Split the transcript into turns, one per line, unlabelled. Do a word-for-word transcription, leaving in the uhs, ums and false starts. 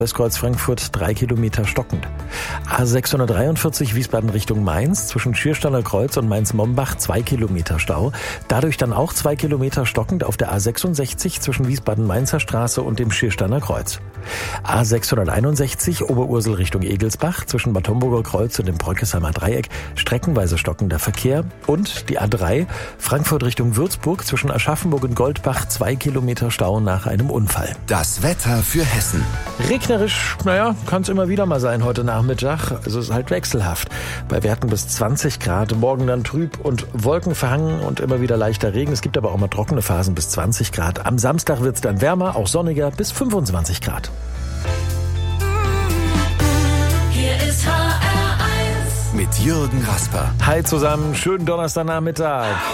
Kreuz Frankfurt drei Kilometer stockend. A sechshundertdreiundvierzig Wiesbaden Richtung Mainz, zwischen Schiersteiner Kreuz und Mainz-Mombach zwei Kilometer Stau. Dadurch dann auch zwei Kilometer stockend auf der A sechsundsechzig zwischen Wiesbaden-Mainzer Straße und dem Schiersteiner Kreuz. A sechshunderteinundsechzig Oberursel Richtung Egelsbach, zwischen Bad Homburger Kreuz und dem Bröckesheimer Dreieck, streckenweise stockender Verkehr. Und die A drei Frankfurt Richtung Würzburg, zwischen Aschaffenburg und Goldbach zwei Kilometer Stau nach einem Unfall.
Das Wetter für Hessen.
Regnerisch, naja, kann es immer wieder mal sein heute Nachmittag. Also es ist halt wechselhaft. Bei Werten bis zwanzig Grad, morgen dann trüb und wolkenverhangen und immer wieder leichter Regen. Es gibt aber auch mal trockene Phasen bis zwanzig Grad. Am Samstag wird es dann wärmer, auch sonniger, bis fünfundzwanzig Grad.
Hier ist H R eins
Mit Jürgen Rasper.
Hi zusammen, schönen Donnerstagnachmittag.